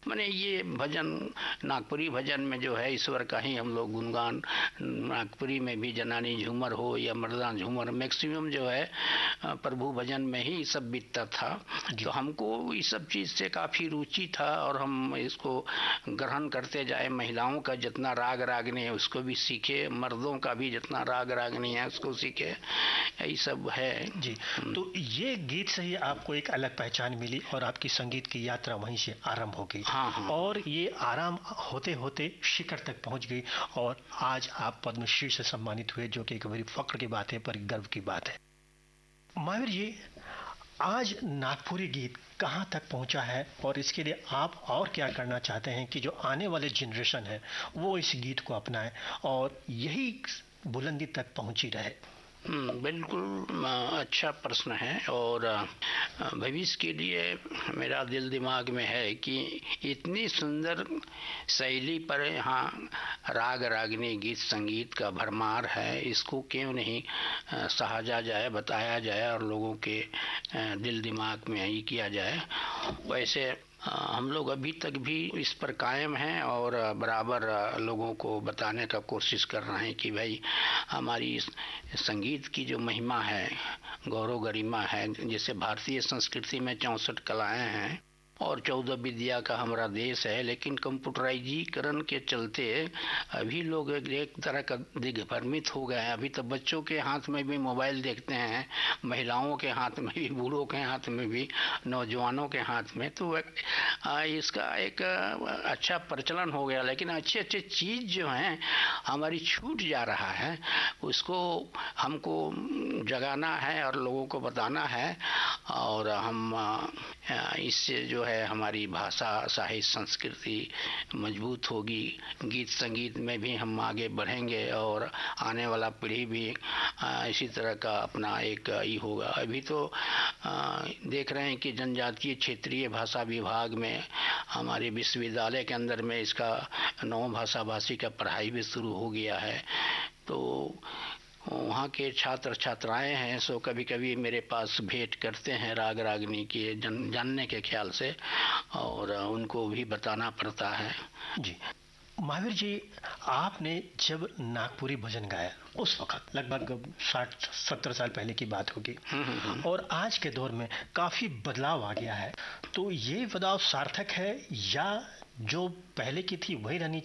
माने ये भजन, नागपुरी भजन में जो है ईश्वर का ही हम लोग गुणगान, नागपुरी में भी जनानी झूमर हो या मर्दा झूमर, मैक्सिमम जो है प्रभु भजन में ही सब बीतता था। तो हमको इस सब चीज़ से काफ़ी रुचि था और हम इसको ग्रहण करते जाए। महिलाओं का जितना राग रागनी है उसको भी सीखे, मर्दों का भी जितना राग रागनी है उसको सीखे, यही सब है जी। तो ये गीत से ही आपको एक अलग पहचान मिली और आपकी संगीत की यात्रा वहीं से आरंभ हो गई। हाँ। और ये आराम होते होते शिखर तक पहुंच गई और आज आप पद्मश्री से सम्मानित हुए, जो कि एक बड़ी फक्र की बात है, पर गर्व की बात है। महावीर जी, आज नागपुरी गीत कहाँ तक पहुंचा है और इसके लिए आप और क्या करना चाहते हैं कि जो आने वाले जनरेशन है वो इस गीत को अपनाए और यही बुलंदी तक पहुंची रहे? बिल्कुल अच्छा प्रश्न है। और भविष्य के लिए मेरा दिल दिमाग में है कि इतनी सुंदर शैली पर यहाँ राग रागनी गीत संगीत का भरमार है, इसको क्यों नहीं सहाजा जाए, बताया जाए और लोगों के दिल दिमाग में ही किया जाए। वैसे हम लोग अभी तक भी इस पर कायम हैं और बराबर लोगों को बताने का कोशिश कर रहे हैं कि भाई हमारी संगीत की जो महिमा है, गौरव गरिमा है, जैसे भारतीय संस्कृति में 64 कलाएं हैं और 14 विद्या का हमारा देश है, लेकिन कंप्यूटराइजीकरण के चलते अभी लोग एक तरह का दिग्भ्रमित हो गए हैं। अभी तो बच्चों के हाथ में भी मोबाइल देखते हैं, महिलाओं के हाथ में भी, बूढ़ों के हाथ में भी, नौजवानों के हाथ में। तो इसका एक अच्छा प्रचलन हो गया, लेकिन अच्छे अच्छे चीज़ जो हैं हमारी छूट जा रहा है, उसको हमको जगाना है और लोगों को बताना है। और हम इससे जो है हमारी भाषा, साहित्य, संस्कृति मजबूत होगी, गीत संगीत में भी हम आगे बढ़ेंगे और आने वाला पीढ़ी भी इसी तरह का अपना एक ही होगा। अभी तो देख रहे हैं कि जनजातीय क्षेत्रीय भाषा विभाग में हमारे विश्वविद्यालय के अंदर में इसका 9 भाषा भाषी का पढ़ाई भी शुरू हो गया है। तो वहाँ के छात्र छात्राएं हैं सो कभी कभी मेरे पास भेंट करते हैं राग रागनी के जानने के ख्याल से, और उनको भी बताना पड़ता है। जी महावीर जी, आपने जब नागपुरी भजन गाया उस वक्त लगभग 60-70 साल पहले की बात होगी, और आज के दौर में काफी बदलाव आ गया है, तो ये बदलाव सार्थक है या जो पहले की थी वही रहनी